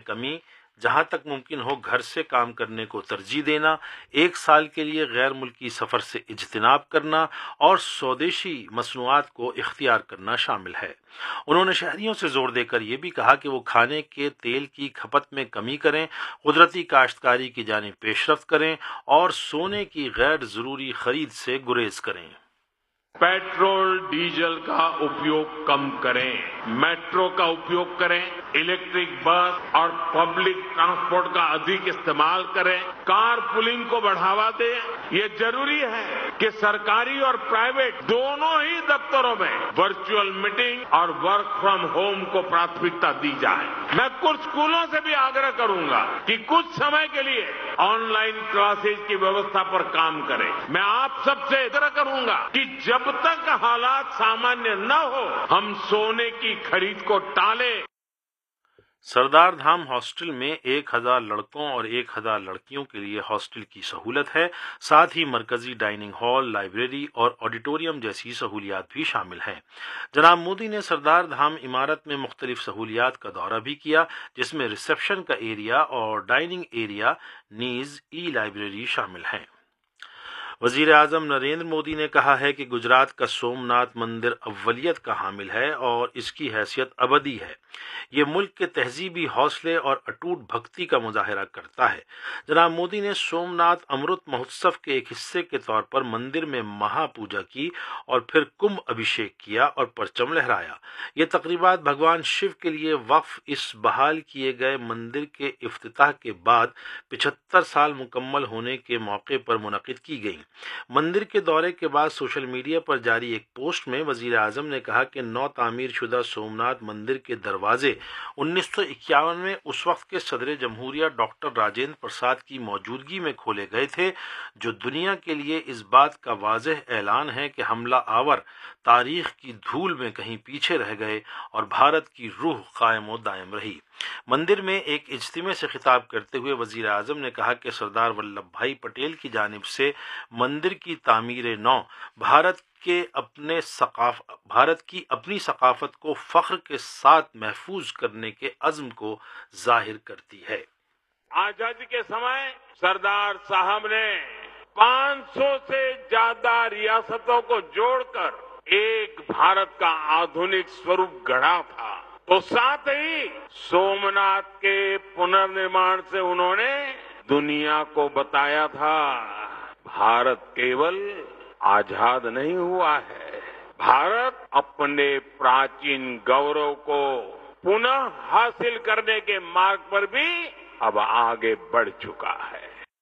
कमी, जहां तक मुमकिन हो घर से काम करने को तरजीह देना, 1 साल के लिए गैर मुल्की सफ़र से इज्तिनाब करना और स्वदेशी मसनूआत को इख्तियार करना शामिल है। उन्होंने शहरियों से जोर देकर ये भी कहा कि वो खाने के तेल की खपत में कमी करें, कुदरती काश्तकारी की जानिब पेशरफ्त करें और सोने की गैर ज़रूरी खरीद से गुरेज करें। पेट्रोल डीजल का उपयोग कम करें, मेट्रो का उपयोग करें, इलेक्ट्रिक बस और पब्लिक ट्रांसपोर्ट का अधिक इस्तेमाल करें, कार पुलिंग को बढ़ावा दें। ये जरूरी है कि सरकारी और प्राइवेट दोनों ही दफ्तरों में वर्चुअल मीटिंग और वर्क फ्रॉम होम को प्राथमिकता दी जाए। मैं कुछ स्कूलों से भी आग्रह करूंगा कि कुछ समय के लिए ऑनलाइन क्लासेज की व्यवस्था पर काम करें। मैं आप सबसे आग्रह करूंगा कि जब तक हालात सामान्य न हो, हम सोने की खरीद को टालें। सरदार धाम हॉस्टल में 1000 लड़कों और 1000 लड़कियों के लिए हॉस्टल की सहूलत है। साथ ही मरकजी डाइनिंग हॉल, लाइब्रेरी और ऑडिटोरियम जैसी सहूलियात भी शामिल हैं। जनाब मोदी ने सरदार धाम इमारत में मुख्तलिफ सहूलियात का दौरा भी किया, जिसमें रिसेप्शन का एरिया और डाइनिंग एरिया नीज ई लाइब्रेरी शामिल हैं। वजीर आजम नरेंद्र मोदी ने कहा है कि गुजरात का सोमनाथ मंदिर अव्वलियत का हामिल है और इसकी हैसियत अबदी है। ये मुल्क के तहजीबी हौसले और अटूट भक्ति का मुजाहरा करता है। जनाब मोदी ने सोमनाथ अमृत महोत्सव के एक हिस्से के तौर पर मंदिर में महापूजा की और फिर कुंभ अभिषेक किया और परचम लहराया। ये तकरीबात भगवान शिव के लिए वक्फ इस बहाल किए गए मंदिर के इफ्तिताह के बाद 75 साल मुकम्मल होने के मौके पर मुनक़िद की गई। मंदिर के दौरे के बाद सोशल मीडिया पर जारी एक पोस्ट में वजीर आजम ने कहा कि नौ तामीर शुदा सोमनाथ मंदिर के दरवाजे 1951 में उस वक्त के सदर जमहूरिया डॉक्टर राजेंद्र प्रसाद की मौजूदगी में खोले गए थे, जो दुनिया के लिए इस बात का वाज़ेह ऐलान है कि हमला आवर तारीख की धूल में कहीं पीछे रह गए और भारत की रूह कायम व दायम रही। मंदिर में एक इज्तिमा से खिताब करते हुए वजीर आजम ने कहा कि सरदार वल्लभ भाई पटेल की जानिब से मंदिर की तामीर नौ भारत की अपनी सकाफत को फख्र के साथ महफूज करने के अज़्म को जाहिर करती है। आजादी के समय सरदार साहब ने 500 से ज्यादा रियासतों को जोड़कर एक भारत का आधुनिक स्वरूप गढ़ा था। तो साथ ही सोमनाथ के पुनर्निर्माण से उन्होंने दुनिया को बताया था, भारत केवल आजाद नहीं हुआ है, भारत अपने प्राचीन गौरव को पुनः हासिल करने के मार्ग पर भी अब आगे बढ़ चुका है।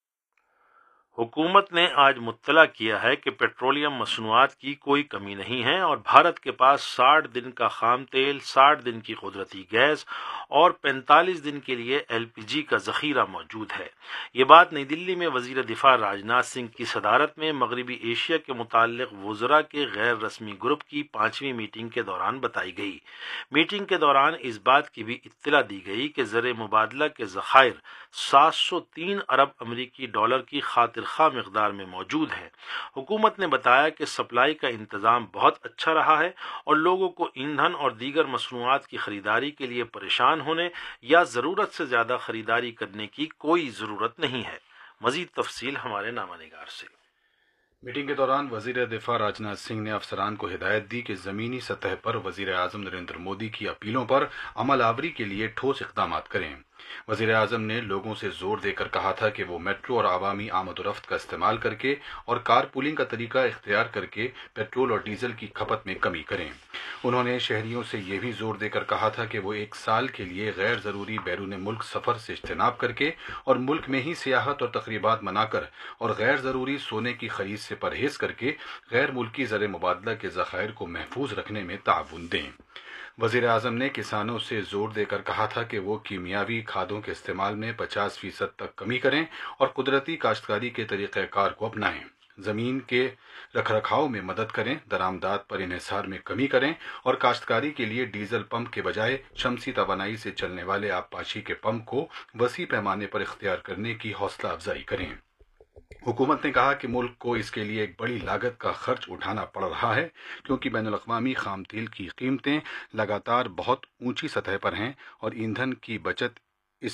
हुकूमत ने आज मुत्तला किया है कि पेट्रोलियम मसनूआत की कोई कमी नहीं है और भारत के पास 60 दिन का खाम तेल, 60 दिन की कुदरती गैस और 45 दिन के लिए LPG का जखीरा मौजूद है। ये बात नई दिल्ली में वजीर दिफा राजनाथ सिंह की सदारत में मगरबी एशिया के मुताल्लिक वुज़रा के गैर रस्मी ग्रुप की 5वीं मीटिंग के दौरान बताई गई। मीटिंग के दौरान इस बात की भी इत्तला दी गई कि ज़र मुबादला के ज़खायर 703 अरब अमरीकी डॉलर की खातिर खा मिकदार में मौजूद है। हुकूमत ने बताया कि सप्लाई का इंतज़ाम बहुत अच्छा रहा है और लोगों को ईंधन और दीगर मसनूआत की खरीदारी के लिए परेशान होने या ज़रूरत से ज़्यादा खरीदारी करने की कोई ज़रूरत नहीं है। मज़ीद तफसील हमारे नामानिगार से। मीटिंग के दौरान वजीर दिफा राजनाथ सिंह ने अफसरान को हिदायत दी कि ज़मीनी सतह पर वजीर आज़म नरेंद्र मोदी की अपीलों पर अमल आवरी के लिए ठोस इक़दाम करें। वजीर आज़म ने लोगों से जोर देकर कहा था कि वो मेट्रो और आवामी आमद-ओ-रफ्त का इस्तेमाल करके और कार पूलिंग का तरीका इख्तियार करके पेट्रोल और डीजल की खपत में कमी करें। उन्होंने शहरियों से ये भी जोर देकर कहा था कि वो 1 साल के लिए गैर ज़रूरी बैरून मुल्क सफ़र से इज्तिनाब करके और मुल्क में ही सियाहत और तकरीबात मनाकर और गैर ज़रूरी सोने की खरीद से परहेज़ करके गैर मुल्की ज़र मुबादला के ज़खायर को महफूज रखने में ताउन दें। वज़ीर आज़म ने किसानों से जोर देकर कहा था कि वो कीमियावी खादों के इस्तेमाल में 50% तक कमी करें और कुदरती काश्तकारी के तरीक़ाकार को अपनाएं, ज़मीन के रखरखाव में मदद करें, दरामदात पर इन्हिसार में कमी करें और काश्तकारी के लिए डीजल पंप के बजाय शमसी तवानाई से चलने वाले आबपाशी के पंप को वसी पैमाने पर इख्तियार करने की हौसला अफजाई करें। हुकूमत ने कहा कि मुल्क को इसके लिए एक बड़ी लागत का खर्च उठाना पड़ रहा है, क्योंकि बैनुल-अक़वामी खाम तेल की कीमतें लगातार बहुत ऊंची सतह पर हैं और ईंधन की बचत